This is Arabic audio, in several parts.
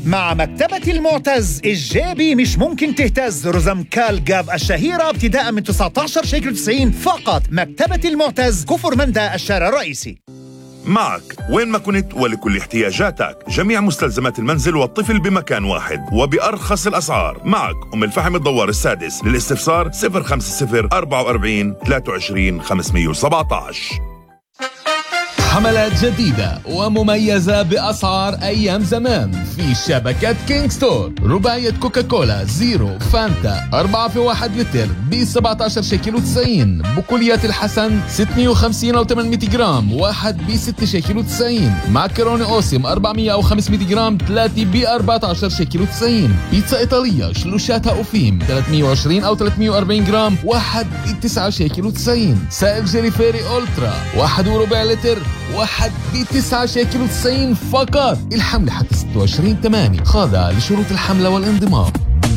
مع مكتبة المعتز الجابي مش ممكن تهتز. رزم كال جاب الشهيرة ابتداء من 19 شيكل 90 فقط. مكتبة المعتز، كفر مندى، الشارع الرئيسي. معك وين ما كنت ولكل احتياجاتك. جميع مستلزمات المنزل والطفل بمكان واحد وبأرخص الأسعار. معك أم الفحم الدوار السادس. للاستفسار 050 44 23 517. حملات جديدة ومميزة بأسعار أيام زمان في شبكة كينج ستور. رباعية كوكاكولا زيرو فانتا 4 في 1 لتر ب 17 شيكل و90. بقوليات الحسن 650 أو 800 جرام واحد ب 6 شيكل و90. معكروني أوسم 400 أو 500 جرام 3 ب 14 شيكل و90. بيتزا إيطالية شلوشاتها أوفيم 320 أو 340 جرام واحد ب 9 شيكل و90. سائل جيري فيري أولترا 1 وربع لتر واحد ب 9 شيكل و90 فقط. الحملة حتى 26/8، خاضعة لشروط الحملة والانضمام.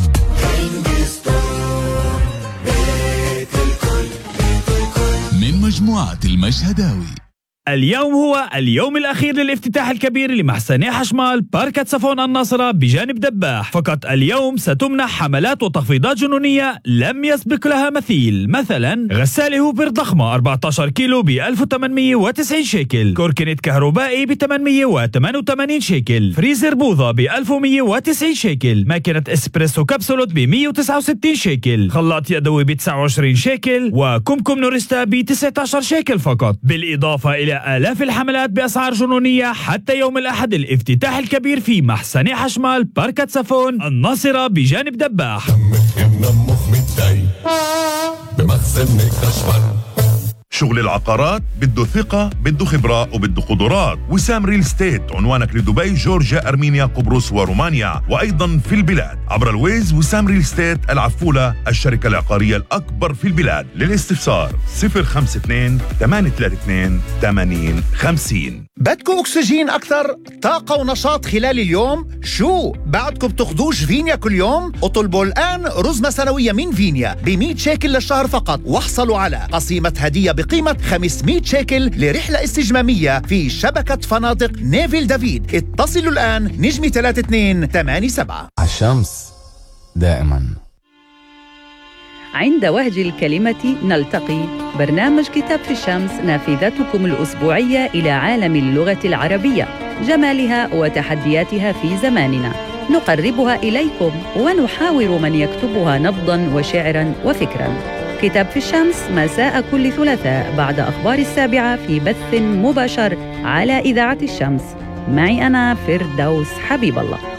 من مجموعة المشهداوي. اليوم هو اليوم الأخير للافتتاح الكبير لمحسني حشمال باركة صفون الناصرة بجانب دباح. فقط اليوم ستمنح حملات وتخفيضات جنونية لم يسبق لها مثيل. مثلا غسالة هوبر ضخمة 14 كيلو ب 1890 شيكل، كوركنت كهربائي ب 888 شيكل، فريزر بوظة ب 1190 شيكل، ماكينة اسبريسو كبسولوت ب 169 شيكل، خلاط يدوي ب 29 شيكل، وكمكم نورستا ب 19 شيكل فقط. بالإضافة إلى آلاف الحملات بأسعار جنونية حتى يوم الأحد الافتتاح الكبير في محسني حشمال باركة صفون الناصرة بجانب دباح. شغل العقارات بده ثقة، بده خبرة، وبده قدرات. وسام ريل ستيت، عنوانك لدبي، جورجيا، أرمينيا، قبرص ورومانيا، وأيضا في البلاد عبر الويز. وسام ريل ستيت العفولة، الشركة العقارية الأكبر في البلاد. للاستفسار 052 832 8050. بدكم أكسجين أكثر، طاقة ونشاط خلال اليوم؟ شو بعدكم بتاخدوش فينيا كل يوم؟ اطلبوا الآن رزمة سنوية من فينيا ب 100 شيكل للشهر فقط، واحصلوا على قسيمة هدية بقيمة 500 شيكل لرحلة استجمامية في شبكة فنادق نيفيل دافيد. اتصلوا الآن نجمي 3287. الشمس دائما. عند وهج الكلمة نلتقي. برنامج كتاب في الشمس، نافذتكم الأسبوعية إلى عالم اللغة العربية، جمالها وتحدياتها في زماننا. نقربها إليكم ونحاور من يكتبها نبضاً وشعراً وفكراً. كتاب في الشمس مساء كل ثلاثاء بعد أخبار 7 في بث مباشر على إذاعة الشمس. معي أنا فردوس حبيب الله.